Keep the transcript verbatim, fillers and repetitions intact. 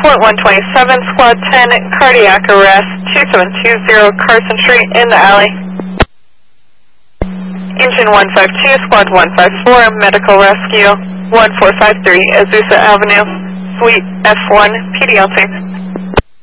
Report one twenty-seven, Squad ten, cardiac arrest, two seven two zero Carson Street in the alley. Engine one five two, Squad one five four, medical rescue, one four five three Azusa Avenue, Suite F one, P D L T.